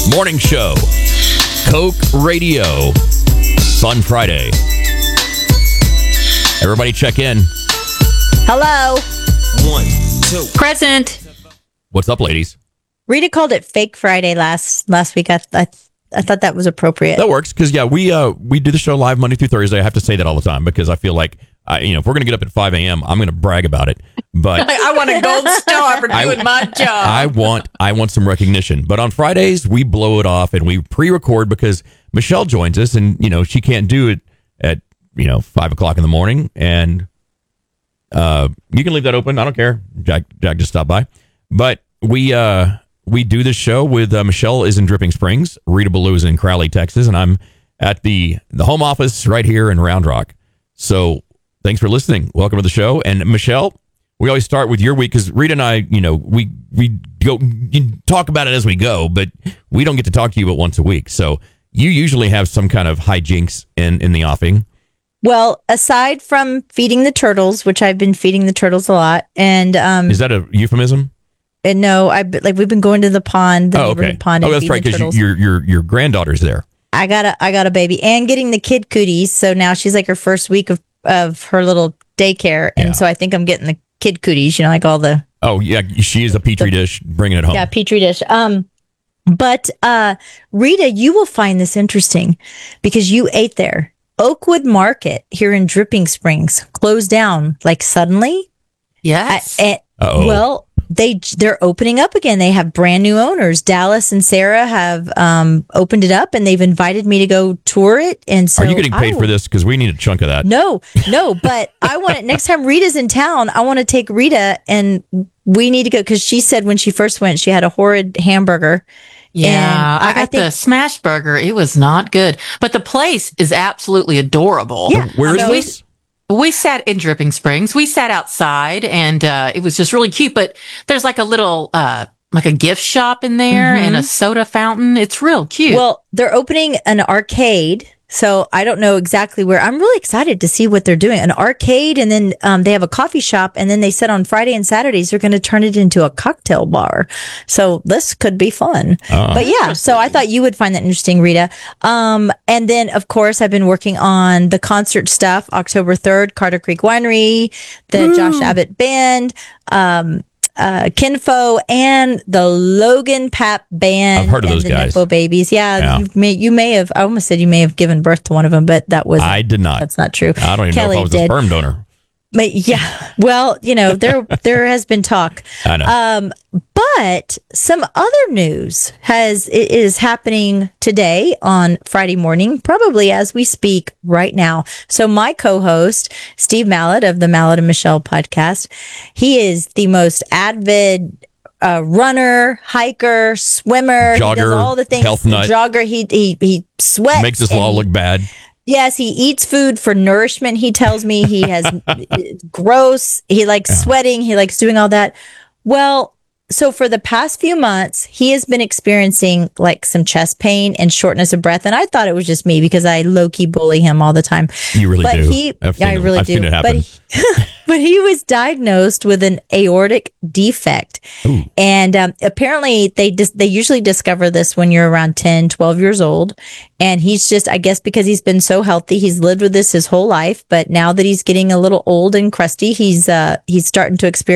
Morning show. Coke Radio. Fun Friday. Everybody check in. Hello. 1, 2. Present. What's up, ladies? Rita called it Fake Friday last week. I thought that was appropriate. That works because we do the show live Monday through Thursday. I have to say that all the time because I feel like if we're gonna get up at 5 a.m., I'm gonna brag about it. But I want a gold star for doing my job. I want some recognition. But on Fridays we blow it off and we pre-record because Michelle joins us and she can't do it at 5 o'clock in the morning. And you can leave that open. I don't care. Jack just stopped by, but we do this show with Michelle is in Dripping Springs, Rita Ballou is in Crowley, Texas, and I'm at the home office right here in Round Rock. So thanks for listening. Welcome to the show. And Michelle, we always start with your week because Rita and I, we go talk about it as we go, but we don't get to talk to you but once a week. So you usually have some kind of hijinks in the offing. Well, aside from feeding the turtles, which I've been feeding the turtles a lot, and is that a euphemism? And no, we've been going to the pond, neighborhood pond. Oh, that's right, because your granddaughter's there. I got a baby, and getting the kid cooties. So now she's like her first week of her little daycare, and so I think I'm getting the kid cooties. Like all the. Oh yeah, she is a petri dish, bringing it home. Yeah, petri dish. But Rita, you will find this interesting because you ate there. Oakwood Market here in Dripping Springs closed down like suddenly. Yes. Well, they're opening up again. They have brand new owners. Dallas and Sarah have opened it up, and they've invited me to go tour it. And so, are you getting paid for this? Because we need a chunk of that. No. But I want it next time Rita's in town. I want to take Rita, and we need to go because she said when she first went, she had a horrid hamburger. Yeah, I think the smash burger. It was not good, but the place is absolutely adorable. Yeah, where is this? We sat in Dripping Springs. We sat outside, and it was just really cute. But there's like a little, like a gift shop in there and a soda fountain. It's real cute. Well, they're opening an arcade. So I don't know exactly where. I'm really excited to see what they're doing. An arcade, and then they have a coffee shop, and then they said on Friday and Saturdays they're going to turn it into a cocktail bar. So this could be fun. But yeah, so I thought you would find that interesting, Rita. And then of course I've been working on the concert stuff. October 3rd, Carter Creek Winery, the Josh Abbott Band, Kinfo, and the Logan Pap Band. I've heard of those the guys. Nympho Babies. Yeah. You may have. I almost said you may have given birth to one of them, but that was. I did not. That's not true. I don't even know if I was a sperm donor. But yeah, well, there has been talk. I know. But some other news is happening today on Friday morning, probably as we speak right now. So my co-host, Steve Mallett of the Mallett and Michelle podcast, he is the most avid runner, hiker, swimmer, jogger, he does all the things. Health nut. Jogger, he sweats. Makes us all look bad. Yes, he eats food for nourishment. He tells me he has gross. He likes sweating. He likes doing all that. Well, so for the past few months, he has been experiencing like some chest pain and shortness of breath. And I thought it was just me because I low-key bully him all the time. You really do. I really do. Seen it happen. But he was diagnosed with an aortic defect. Ooh. And apparently they usually discover this when you're around 10, 12 years old. And he's just, I guess because he's been so healthy, he's lived with this his whole life. But now that he's getting a little old and crusty, he's starting to experience